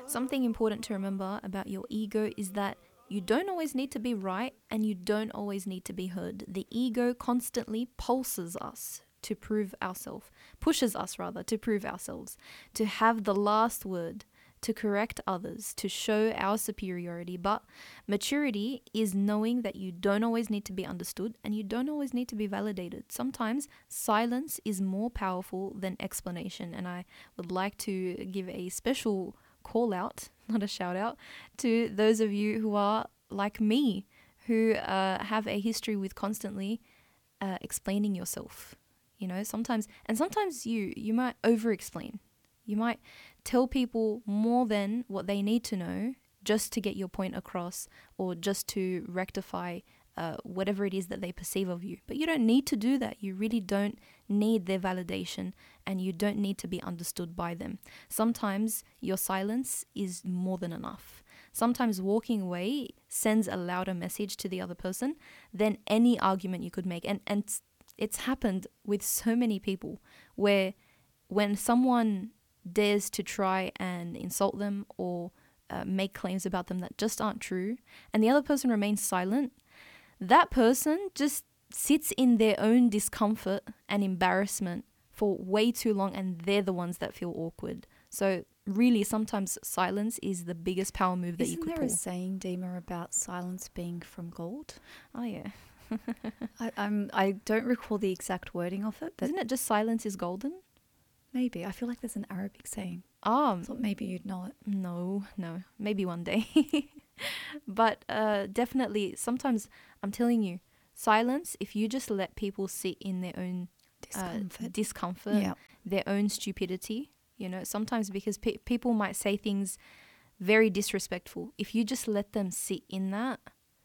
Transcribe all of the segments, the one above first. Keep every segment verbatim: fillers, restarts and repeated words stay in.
Something important to remember about your ego is that you don't always need to be right and you don't always need to be heard. The ego constantly pulses us to prove ourselves, pushes us rather to prove ourselves, to have the last word, to correct others, to show our superiority. But maturity is knowing that you don't always need to be understood and you don't always need to be validated. Sometimes silence is more powerful than explanation. And I would like to give a special call out, not a shout out, to those of you who are like me, who uh, have a history with constantly uh, explaining yourself. You know, sometimes, and sometimes you, you might over-explain. You might tell people more than what they need to know just to get your point across or just to rectify uh, whatever it is that they perceive of you. But you don't need to do that. You really don't need their validation and you don't need to be understood by them. Sometimes your silence is more than enough. Sometimes walking away sends a louder message to the other person than any argument you could make. And, and it's happened with so many people where when someone dares to try and insult them or uh, make claims about them that just aren't true, and the other person remains silent, that person just sits in their own discomfort and embarrassment for way too long, and they're the ones that feel awkward. So really, sometimes silence is the biggest power move that Isn't you could there pull. a saying, Dima, about silence being from gold? Oh yeah. I, I'm, I don't recall the exact wording of it, but Isn't it just silence is golden? maybe. I feel like there's an Arabic saying. Um, I thought maybe you'd know it. No, no, maybe one day. But uh, definitely, sometimes I'm telling you, silence, if you just let people sit in their own Discomfort. uh, discomfort, Yeah. their own stupidity, you know, sometimes because pe- people might say things very disrespectful. If you just let them sit in that,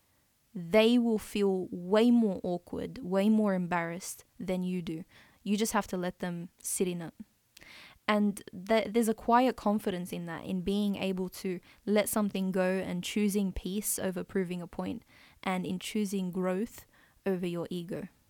they will feel way more awkward, way more embarrassed than you do. You just have to let them sit in it. And th- there's a quiet confidence in that, in being able to let something go and choosing peace over proving a point, and in choosing growth over your ego.